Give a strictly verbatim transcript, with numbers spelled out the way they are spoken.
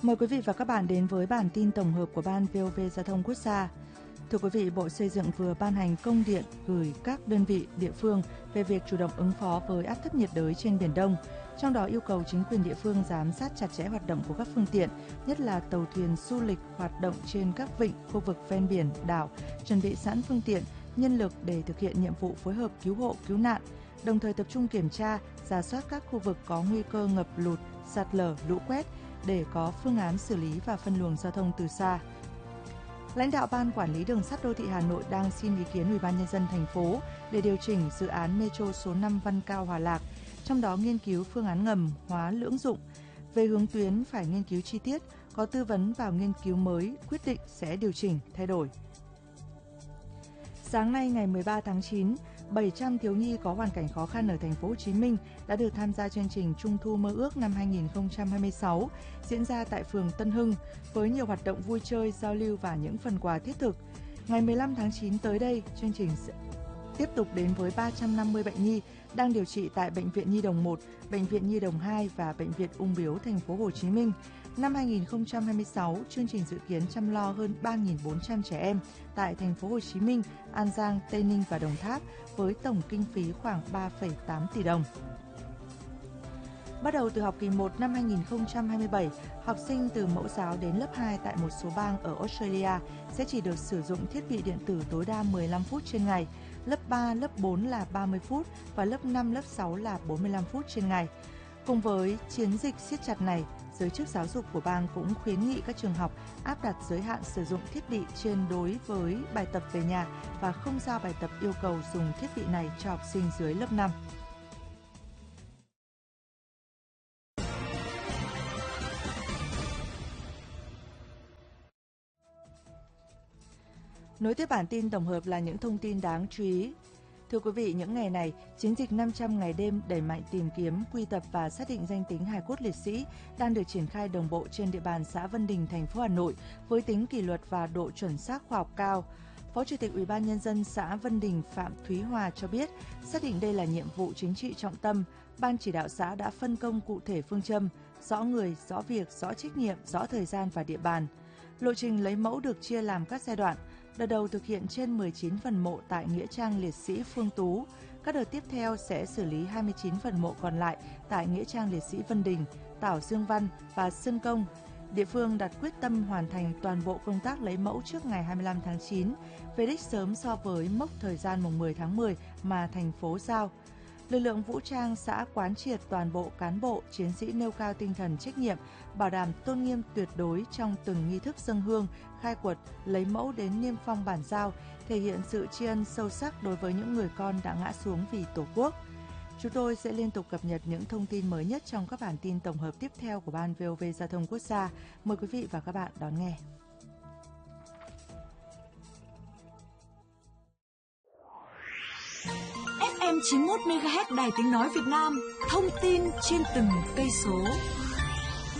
Mời quý vị và các bạn đến với bản tin tổng hợp của Ban vê o vê Giao thông Quốc gia. Thưa quý vị, Bộ Xây dựng vừa ban hành công điện gửi các đơn vị địa phương về việc chủ động ứng phó với áp thấp nhiệt đới trên Biển Đông, trong đó yêu cầu chính quyền địa phương giám sát chặt chẽ hoạt động của các phương tiện, nhất là tàu thuyền du lịch hoạt động trên các vịnh, khu vực ven biển, đảo, chuẩn bị sẵn phương tiện, nhân lực để thực hiện nhiệm vụ phối hợp cứu hộ, cứu nạn, đồng thời tập trung kiểm tra, rà soát các khu vực có nguy cơ ngập lụt, sạt lở, lũ quét để có phương án xử lý và phân luồng giao thông từ xa. Lãnh đạo Ban Quản lý Đường sắt Đô thị Hà Nội đang xin ý kiến Ủy ban Nhân dân thành phố để điều chỉnh dự án Metro số năm Văn Cao Hòa Lạc, trong đó nghiên cứu phương án ngầm hóa lưỡng dụng. Về hướng tuyến phải nghiên cứu chi tiết, có tư vấn vào nghiên cứu mới, quyết định sẽ điều chỉnh, thay đổi. Sáng nay ngày mười ba tháng chín, bảy trăm thiếu nhi có hoàn cảnh khó khăn ở thành phố Hồ Chí Minh đã được tham gia chương trình Trung thu mơ ước năm hai nghìn không trăm hai mươi sáu diễn ra tại phường Tân Hưng với nhiều hoạt động vui chơi, giao lưu và những phần quà thiết thực. Ngày mười lăm tháng chín tới đây, chương trình sẽ tiếp tục đến với ba trăm năm mươi bệnh nhi đang điều trị tại Bệnh viện Nhi đồng một, Bệnh viện Nhi đồng hai và Bệnh viện Ung bướu thành phố Hồ Chí Minh. Năm hai nghìn không trăm hai mươi sáu, chương trình dự kiến chăm lo hơn ba nghìn bốn trăm trẻ em tại thành phố Hồ Chí Minh, An Giang, Tây Ninh và Đồng Tháp với tổng kinh phí khoảng ba phẩy tám tỷ đồng. Bắt đầu từ học kỳ một năm hai nghìn không trăm hai mươi bảy, học sinh từ mẫu giáo đến lớp hai tại một số bang ở Australia sẽ chỉ được sử dụng thiết bị điện tử tối đa mười lăm phút trên ngày, lớp ba, lớp bốn là ba mươi phút và lớp năm, lớp sáu là bốn mươi lăm phút trên ngày. Cùng với chiến dịch siết chặt này, giới chức giáo dục của bang cũng khuyến nghị các trường học áp đặt giới hạn sử dụng thiết bị trên đối với bài tập về nhà và không giao bài tập yêu cầu dùng thiết bị này cho học sinh dưới lớp năm. Nối tiếp bản tin tổng hợp là những thông tin đáng chú ý. Thưa quý vị, những ngày này, chiến dịch năm trăm ngày đêm đẩy mạnh tìm kiếm, quy tập và xác định danh tính hài cốt liệt sĩ đang được triển khai đồng bộ trên địa bàn xã Vân Đình, thành phố Hà Nội với tính kỷ luật và độ chuẩn xác khoa học cao. Phó Chủ tịch Ủy ban Nhân dân xã Vân Đình Phạm Thúy Hòa cho biết, xác định đây là nhiệm vụ chính trị trọng tâm, Ban chỉ đạo xã đã phân công cụ thể phương châm, rõ người, rõ việc, rõ trách nhiệm, rõ thời gian và địa bàn. Lộ trình lấy mẫu được chia làm các giai đoạn. Đợt đầu thực hiện trên mười chín phần mộ tại Nghĩa trang liệt sĩ Phương Tú. Các đợt tiếp theo sẽ xử lý hai mươi chín phần mộ còn lại tại Nghĩa trang liệt sĩ Vân Đình, Tảo Dương Văn và Sơn Công. Địa phương đặt quyết tâm hoàn thành toàn bộ công tác lấy mẫu trước ngày hai mươi lăm tháng chín, về đích sớm so với mốc thời gian mùng mười tháng mười mà thành phố giao. Lực lượng vũ trang xã quán triệt toàn bộ cán bộ, chiến sĩ nêu cao tinh thần trách nhiệm, bảo đảm tôn nghiêm tuyệt đối trong từng nghi thức dâng hương, khai quật, lấy mẫu đến niêm phong bàn giao, thể hiện sự tri ân sâu sắc đối với những người con đã ngã xuống vì Tổ quốc. Chúng tôi sẽ liên tục cập nhật những thông tin mới nhất trong các bản tin tổng hợp tiếp theo của Ban vê o vê Giao thông Quốc gia. Mời quý vị và các bạn đón nghe. ép em chín mươi mốt mê ga héc Đài Tiếng nói Việt Nam, thông tin trên từng cây số.